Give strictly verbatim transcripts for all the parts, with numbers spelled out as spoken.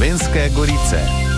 Slovenske Gorice.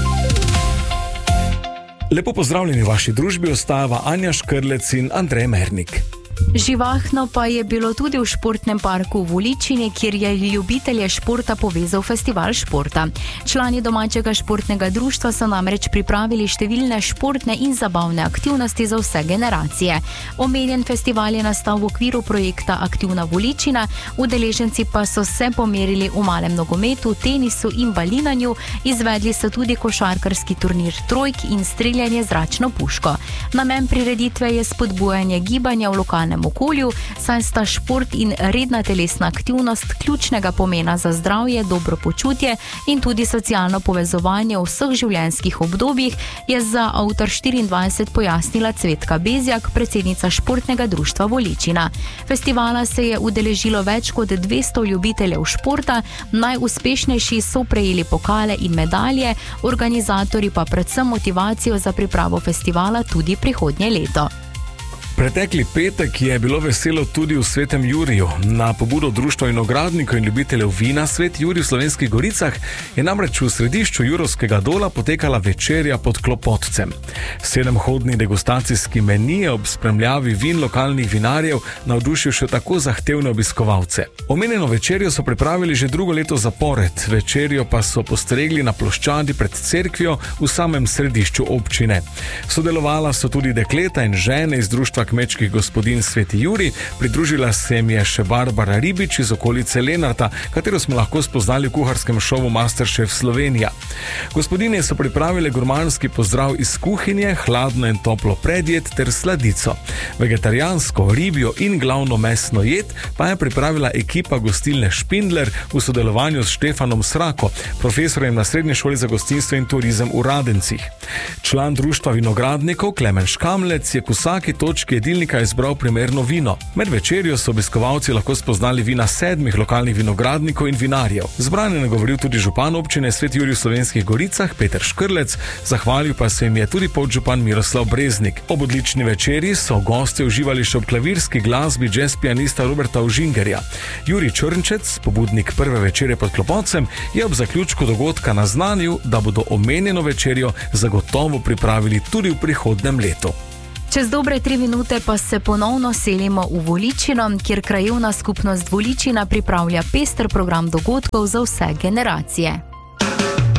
Lepo pozdravljeni v vaši družbi, ostava Anja Škrlec in Andrej Mernik. Živahno pa je bilo tudi v športnem parku v Voličini, kjer je ljubitelje športa povezal festival športa. Člani domačega športnega društva so namreč pripravili številne športne in zabavne aktivnosti za vse generacije. Omenjen festival je nastal v okviru projekta Aktivna Voličina, udeleženci pa so se pomerili v malem nogometu, tenisu in balinanju, izvedli so tudi košarkarski turnir trojk in streljanje z zračno puško. Namen prireditve je spodbujanje gibanja v lokalnem okolju, saj sta šport in redna telesna aktivnost ključnega pomena za zdravje, dobro počutje in tudi socialno povezovanje v vseh življenjskih obdobjih, je za Avtor štiriindvajset pojasnila Cvetka Bezjak, predsednica športnega društva Voličina. Festivala se je udeležilo več kot dvesto ljubiteljev športa, najuspešnejši so prejeli pokale in medalje, organizatorji pa predvsem motivacijo za pripravo festivala tudi prihodnje leto. Pretekli petek je bilo veselo tudi v Svetem Juriju. Na pobudo Društva vinogradnikov in ljubiteljev vina Svet Jurij v Slovenskih Goricah je namreč v središču Jurovskega dola potekala večerja pod klopotcem. Sedemhodni degustacijski meni je ob spremljavi vin lokalnih vinarjev navdušil še tako zahtevne obiskovalce. Omenjeno večerjo so pripravili že drugo leto zapored, večerjo pa so postregli na ploščadi pred cerkvijo v samem središču občine. Sodelovala so tudi dekleta in žene iz Društva kmečkih gospodin Sveti Jurij, pridružila se jim je še Barbara Ribič iz okolice Lenarta, katero smo lahko spoznali v kuharskem šovu Masterchef Slovenija. Gospodinje so pripravile gurmanski pozdrav iz kuhinje, hladno in toplo predjed ter sladico. Vegetarijansko, ribjo in glavno mesno jed pa je pripravila ekipa gostilne Špindler v sodelovanju s Štefanom Srako, profesorjem na Srednji šoli za gostinstvo in turizem v Radencih. Član Društva vinogradnikov Klemen Škamlec je k vsaki točki jedilnika izbral primerno vino. Med večerjo so obiskovalci lahko spoznali vina sedmih lokalnih vinogradnikov in vinarjev. Zbrane je nagovoril tudi župan občine Sveti Jurij v Slovenskih Goricah Peter Škrlec, zahvalil pa se jim je tudi podžupan Miroslav Breznik. Ob odlični večerji so gostje uživali še ob klavirski glasbi jazz pianista Roberta Užingerja. Jurij Črnčec, pobudnik prve večerje pod klopotcem, je ob zaključku dogodka naznanil, da bodo omenjeno večerjo zagotovo pripravili tudi v prihodnjem letu. Čez dobre tri minute pa se ponovno selimo v Voličino, kjer krajevna skupnost Voličina pripravlja pester program dogodkov za vse generacije.